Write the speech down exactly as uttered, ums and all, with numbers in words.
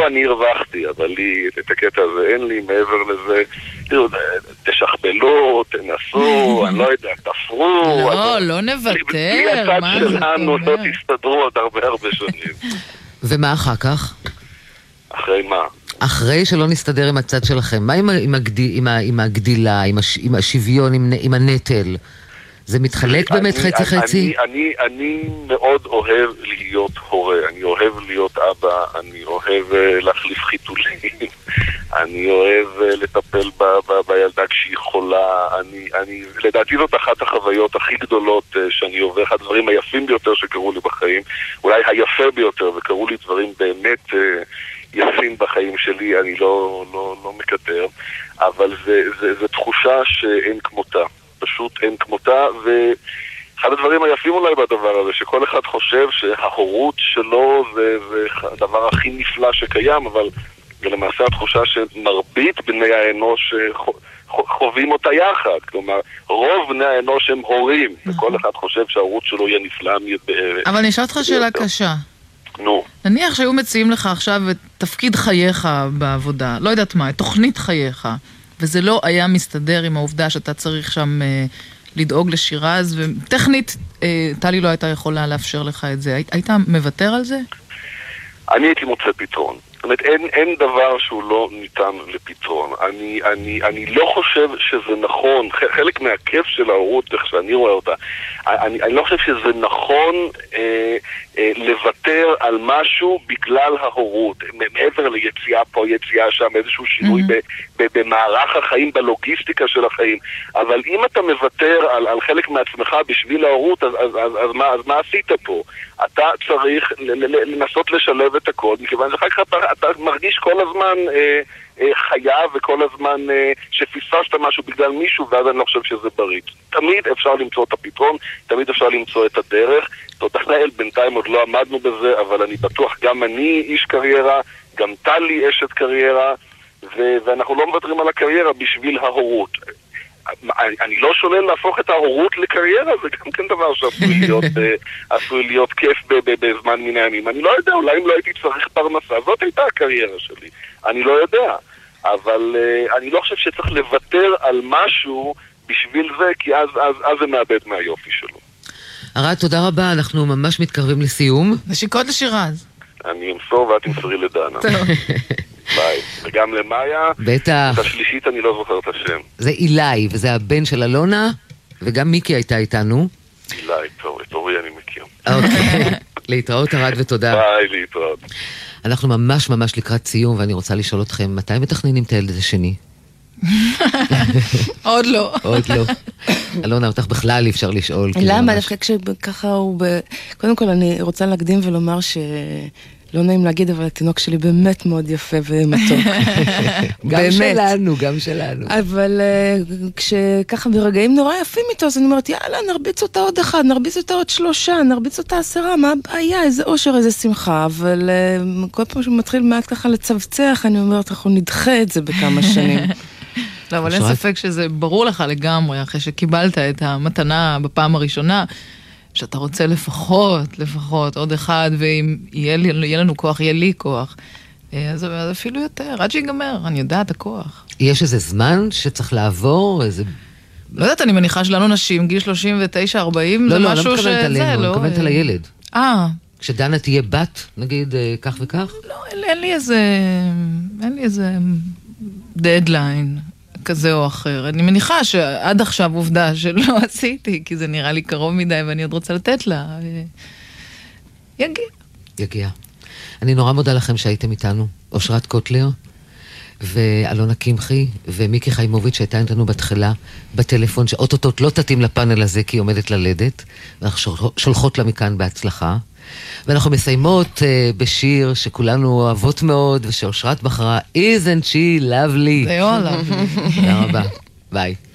פה אני הרווחתי, אבל לי, את הקטע הזה אין לי, מעבר לזה, תראו, תשכבלו, תנסו, אני לא יודע, תפרו. לא, לא נוותר, בלי הצד שלנו לא תסתדרו עוד הרבה הרבה שנים. ומה אחר כך? אחרי מה? אחרי שלא נסתדר עם הצד שלכם, מה עם, עם, הגדיל, עם, ה, עם הגדילה, עם, הש, עם השוויון, עם, עם הנטל? זה מתחלק באמת אני, חצי אני, חצי? אני, אני, אני מאוד אוהב להיות הורה, אני אוהב להיות אבא, אני אוהב uh, להחליף חיתולים, אני אוהב uh, לטפל ב, ב, בילדה כשהיא חולה, אני, אני, לדעתי זאת אחת החוויות הכי גדולות uh, שאני עובר, אחד הדברים היפים ביותר שקרו לי בחיים, אולי היפה ביותר, וקרו לי דברים באמת uh, יפים בחיים שלי, אני לא, לא, לא מקטר, אבל זה, זה, זה תחושה שאין כמותה. פשוט אין כמותה, ואחד הדברים היפים אולי בדבר הזה, שכל אחד חושב שההורות שלו זה, זה הדבר הכי נפלא שקיים, אבל למעשה התחושה שמרבית בני האנוש חווים אותה יחד. כלומר, רוב בני האנוש הם הורים, וכל אחד חושב שההורות שלו יהיה נפלאה. אבל אני אשאל אותך שאלה קשה. נו. נניח שהיו מציעים לך עכשיו את תפקיד חייך בעבודה, לא יודעת מה, את תוכנית חייך, וזה לא היה מסתדר עם העובדה שאתה צריך שם אה, לדאוג לשירז, וטכנית אה, טלי לא הייתה יכולה לאפשר לך את זה. היית, היית מוותר על זה? אני הייתי מוצא פתרון. זאת אומרת, אין, אין דבר שהוא לא ניתן לפתרון. אני, אני, אני לא חושב שזה נכון, חלק מהכיף של ההורות, איך שאני רואה אותה, אני, אני לא חושב שזה נכון אה, אה, לוותר על משהו בגלל ההורות. מעבר ליציאה פה, יציאה שם, איזשהו שינוי mm-hmm. ב, ב, במערך החיים, בלוגיסטיקה של החיים. אבל אם אתה מוותר על, על חלק מעצמך בשביל ההורות, אז, אז, אז, אז, מה, אז מה עשית פה? אתה צריך לנסות לשלב את הכל, מכיוון שאחר כך אתה, אתה מרגיש כל הזמן אה, אה, חייב וכל הזמן אה, שפספסת משהו בגלל מישהו, ואז אני לא חושב שזה בריא. תמיד אפשר למצוא את הפתרון, תמיד אפשר למצוא את הדרך. תודה לאל, בינתיים עוד לא עמדנו בזה, אבל אני בטוח גם אני איש קריירה, גם טלי אשת קריירה, ו- ואנחנו לא מוותרים על הקריירה בשביל ההורות. אני לא שולל להפוך את ההורות לקריירה, זה גם כן דבר שעשוי להיות, עשוי להיות כיף בזמן מן הימים. אני לא יודע, אולי אם לא הייתי צריך פרנסה, זאת הייתה הקריירה שלי. אני לא יודע, אבל אני לא חושב שצריך לוותר על משהו בשביל זה, כי אז, אז, אז זה מאבד מהיופי שלו. ארד, תודה רבה, אנחנו ממש מתקרבים לסיום. נשיקות לשירז. אני אמסור ואת תמסרי לדנה. ביי. וגם למאיה. בטח. את השלישית אני לא זוכר את השם. זה אילי, וזה הבן של אלונה, וגם מיקי הייתה איתנו. אילי, טוב, את אורי אני מכיר. אוקיי. להתראות ארד ותודה. ביי, להתראות. אנחנו ממש ממש לקראת סיום, ואני רוצה לשאול אתכם, מתי מתכננים את הילד השני? עוד לא. עוד לא. אלונה, אותך בכלל אי אפשר לשאול. למה? דווקא כשככה הוא... קודם כל אני רוצה להקדים ולומר ש... לא נעים להגיד, אבל התינוק שלי באמת מאוד יפה ומתוק. גם שלנו, גם שלנו. אבל כשככה ברגעים נורא יפים איתו, אז אני אומרת, יאללה, נרביץ אותה עוד אחד, נרביץ אותה עוד שלושה, נרביץ אותה עשרה, מה הבעיה? איזה אושר, איזה שמחה. אבל כל פעם שהוא מתחיל מעט ככה לצבצח, אני אומרת, אנחנו נדחה את זה בכמה שנים. לא, אבל אין ספק שזה ברור לך לגמרי, אחרי שקיבלת את המתנה בפעם הראשונה, שאתה רוצה לפחות, לפחות, עוד אחד, ואם יהיה, יהיה לנו כוח, יהיה לי כוח. אז, אז אפילו יותר, עד שיגמר, אני יודעת הכוח. יש איזה זמן שצריך לעבור, איזה... לא יודעת, אני מניחה שלנו נשים, גיל שלושים ותשע ארבעים, זה לא, משהו לא, שזה... לא, לא, אני מתכוונת על הילד. אה. כשדנה תהיה בת, נגיד, כך וכך? לא, אין, אין לי איזה... אין לי איזה... דדליין. כזה או אחר. אני מניחה שעד עכשיו עובדה שלא עשיתי, כי זה נראה לי קרוב מדי ואני עוד רוצה לתת לה. יגיע. יגיע. אני נורא מודה לכם שהייתם איתנו. אושרת קוטלר ואלונה קמחי ומיקי חיימוביץ' שהייתה איתנו בתחילה בטלפון, שאוטוטוט לא תתאים לפאנל הזה כי היא עומדת ללדת, ואנחנו שולחות לה מכאן בהצלחה. ואנחנו מסיימות uh, בשיר שכולנו אוהבות מאוד, ושאושרת בחרה, Isn't she lovely? זה לא lovely. תודה רבה. ביי.